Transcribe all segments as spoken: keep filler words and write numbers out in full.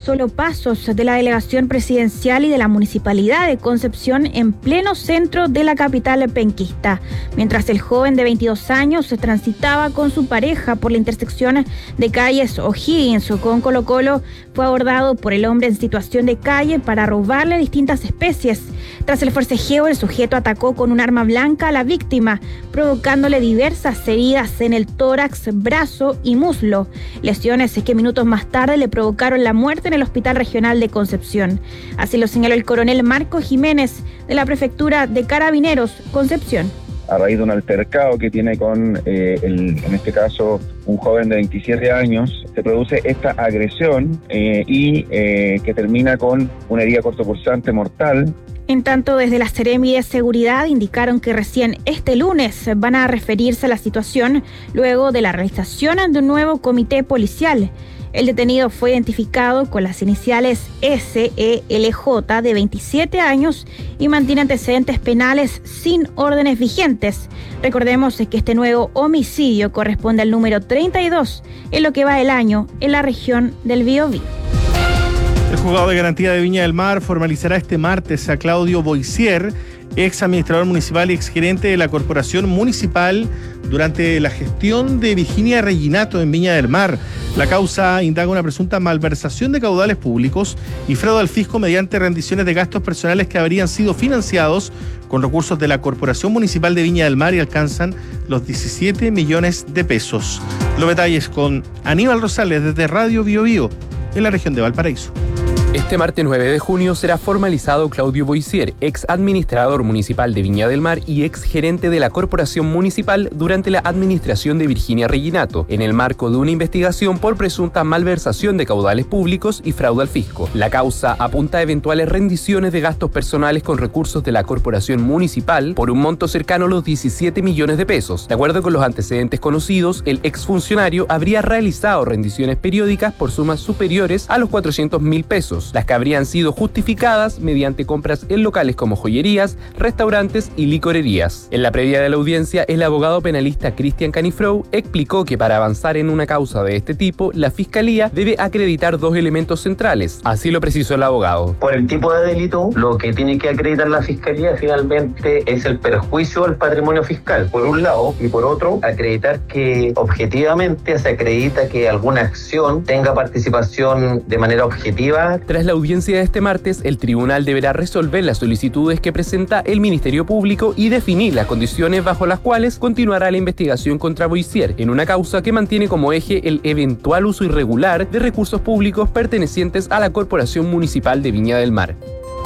solo pasos de la delegación presidencial y de la Municipalidad de Concepción en pleno centro de la capital penquista. Mientras el joven de veintidós años se transitaba con su pareja por la intersección de calles O'Higgins con Colo Colo, fue abordado por el hombre en situación de calle para robarle distintas especies. Tras el forcejeo, el sujeto atacó con un arma blanca a la víctima, provocándole diversas heridas en el tórax, brazo y muslo. Lesiones que minutos más tarde le provocaron la muerte en el Hospital Regional de Concepción. Así lo señaló el coronel Marco Jiménez de la Prefectura de Carabineros, Concepción. A raíz de un altercado que tiene con, eh, el, en este caso, un joven de veintisiete años, se produce esta agresión eh, y eh, que termina con una herida cortopulsante mortal. En tanto, desde la Seremi de Seguridad indicaron que recién este lunes van a referirse a la situación luego de la realización de un nuevo comité policial. El detenido fue identificado con las iniciales S E L J de veintisiete años y mantiene antecedentes penales sin órdenes vigentes. Recordemos que este nuevo homicidio corresponde al número treinta y dos en lo que va el año en la región del Biobío. El juzgado de garantía de Viña del Mar formalizará este martes a Claudio Boissier, ex administrador municipal y ex gerente de la Corporación Municipal durante la gestión de Virginia Reginato en Viña del Mar. La causa indaga una presunta malversación de caudales públicos y fraude al fisco mediante rendiciones de gastos personales que habrían sido financiados con recursos de la Corporación Municipal de Viña del Mar y alcanzan los diecisiete millones de pesos. Los detalles con Aníbal Rosales desde Radio Biobío en la región de Valparaíso. Este martes nueve de junio será formalizado Claudio Boissier, ex administrador municipal de Viña del Mar y ex gerente de la Corporación Municipal durante la administración de Virginia Reginato, en el marco de una investigación por presunta malversación de caudales públicos y fraude al fisco. La causa apunta a eventuales rendiciones de gastos personales con recursos de la Corporación Municipal por un monto cercano a los diecisiete millones de pesos. De acuerdo con los antecedentes conocidos, el exfuncionario habría realizado rendiciones periódicas por sumas superiores a los cuatrocientos mil pesos. Las que habrían sido justificadas mediante compras en locales como joyerías, restaurantes y licorerías. En la previa de la audiencia, el abogado penalista Cristian Canifrou explicó que para avanzar en una causa de este tipo, la Fiscalía debe acreditar dos elementos centrales. Así lo precisó el abogado. Por el tipo de delito, lo que tiene que acreditar la Fiscalía finalmente es el perjuicio al patrimonio fiscal, por un lado, y por otro, acreditar que objetivamente se acredita que alguna acción tenga participación de manera objetiva. Tras la audiencia de este martes, el tribunal deberá resolver las solicitudes que presenta el Ministerio Público y definir las condiciones bajo las cuales continuará la investigación contra Boissier, en una causa que mantiene como eje el eventual uso irregular de recursos públicos pertenecientes a la Corporación Municipal de Viña del Mar.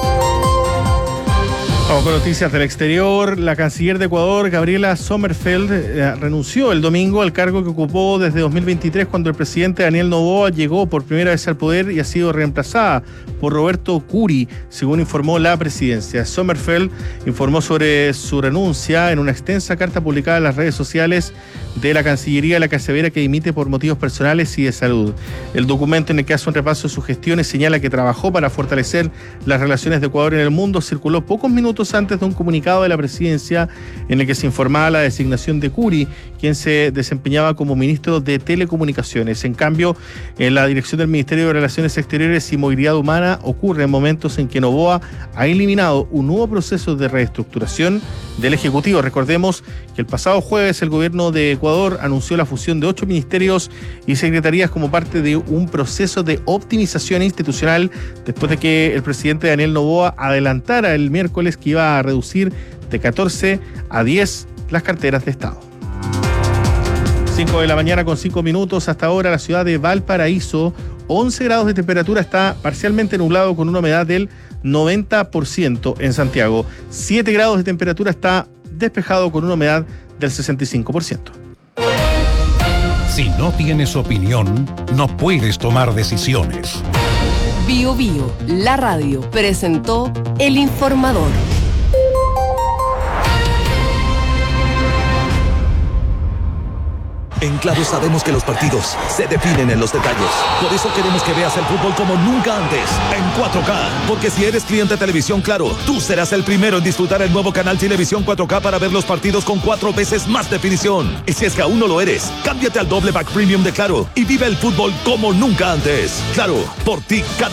Vamos con noticias del exterior. La canciller de Ecuador, Gabriela Sommerfeld, eh, renunció el domingo al cargo que ocupó desde dos mil veintitrés cuando el presidente Daniel Noboa llegó por primera vez al poder y ha sido reemplazada por Roberto Curi, según informó la presidencia. Sommerfeld informó sobre su renuncia en una extensa carta publicada en las redes sociales de la Cancillería, la que asevera que dimite por motivos personales y de salud. El documento, en el que hace un repaso de sus gestiones, señala que trabajó para fortalecer las relaciones de Ecuador en el mundo. Circuló pocos minutos antes de un comunicado de la presidencia en el que se informaba la designación de Curi, quien se desempeñaba como ministro de Telecomunicaciones. En cambio, en la dirección del Ministerio de Relaciones Exteriores y Movilidad Humana ocurre en momentos en que Noboa ha eliminado un nuevo proceso de reestructuración del Ejecutivo. Recordemos que el pasado jueves el gobierno de Ecuador anunció la fusión de ocho ministerios y secretarías como parte de un proceso de optimización institucional después de que el presidente Daniel Noboa adelantara el miércoles que iba a reducir de catorce a diez las carteras de Estado. cinco de la mañana con cinco minutos. Hasta ahora la ciudad de Valparaíso, once grados de temperatura, está parcialmente nublado con una humedad del noventa por ciento. En Santiago, siete grados de temperatura, está despejado con una humedad del sesenta y cinco por ciento. Si no tienes opinión, no puedes tomar decisiones. Bio Bio, la radio, presentó El Informador. En Claro sabemos que los partidos se definen en los detalles. Por eso queremos que veas el fútbol como nunca antes, en cuatro K. Porque si eres cliente de Televisión Claro, tú serás el primero en disfrutar el nuevo canal Televisión cuatro K para ver los partidos con cuatro veces más definición. Y si es que aún no lo eres, cámbiate al doble pack premium de Claro y vive el fútbol como nunca antes. Claro, por ti cada